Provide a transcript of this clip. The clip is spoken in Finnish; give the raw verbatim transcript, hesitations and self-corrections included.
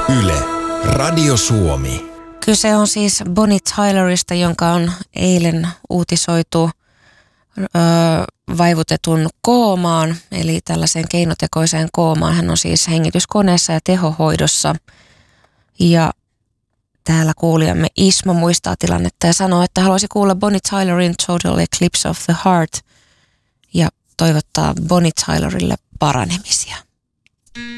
Yle, Radio Suomi. Kyse on siis Bonnie Tylerista, jonka on eilen uutisoitu öö, vaivutetun koomaan, eli tällaiseen keinotekoiseen koomaan. Hän on siis hengityskoneessa ja tehohoidossa. Ja täällä kuulijamme Ismo muistaa tilannetta ja sanoo, että haluaisi kuulla Bonnie Tylerin Total Eclipse of the Heart ja toivottaa Bonnie Tylerille paranemisia.